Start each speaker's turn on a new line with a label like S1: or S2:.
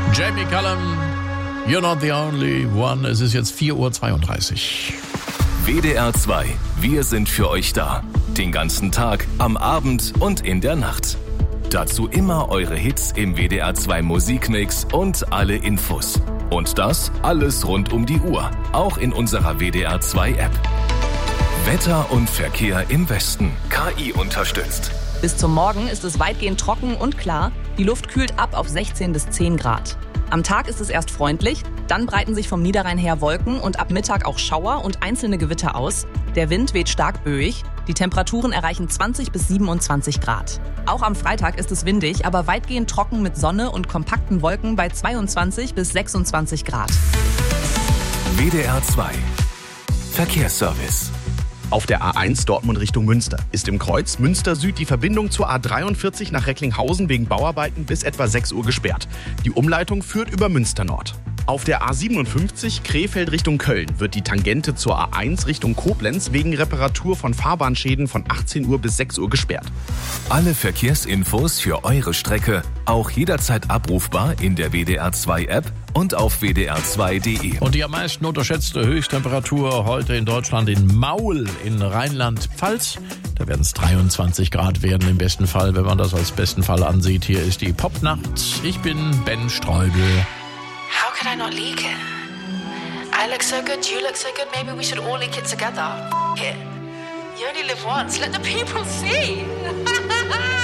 S1: Jamie Cullum, You're Not the Only One. Es ist jetzt 4:32 Uhr.
S2: WDR 2, wir sind für euch da. Den ganzen Tag, am Abend und in der Nacht. Dazu immer eure Hits im WDR 2 Musikmix und alle Infos. Und das alles rund um die Uhr, auch in unserer WDR 2 App. Wetter und Verkehr im Westen, KI unterstützt.
S3: Bis zum Morgen ist es weitgehend trocken und klar. Die Luft kühlt ab auf 16 bis 10 Grad. Am Tag ist es erst freundlich, dann breiten sich vom Niederrhein her Wolken und ab Mittag auch Schauer und einzelne Gewitter aus. Der Wind weht stark böig. Die Temperaturen erreichen 20 bis 27 Grad. Auch am Freitag ist es windig, aber weitgehend trocken mit Sonne und kompakten Wolken bei 22 bis 26 Grad.
S2: WDR 2 Verkehrsservice.
S4: Auf der A1 Dortmund Richtung Münster ist im Kreuz Münster Süd die Verbindung zur A43 nach Recklinghausen wegen Bauarbeiten bis etwa 6 Uhr gesperrt. Die Umleitung führt über Münster Nord. Auf der A57 Krefeld Richtung Köln wird die Tangente zur A1 Richtung Koblenz wegen Reparatur von Fahrbahnschäden von 18 Uhr bis 6 Uhr gesperrt.
S2: Alle Verkehrsinfos für eure Strecke auch jederzeit abrufbar in der WDR 2 App und auf wdr2.de.
S1: Und die am meisten unterschätzte Höchsttemperatur heute in Deutschland in Maul in Rheinland-Pfalz. Da werden es 23 Grad werden im besten Fall, wenn man das als besten Fall ansieht. Hier ist die Popnacht. Ich bin Ben Streubel.
S5: How could I not leak it? I look so good, you look so good, maybe we should all leak it together. F it. You only live once, let the people see.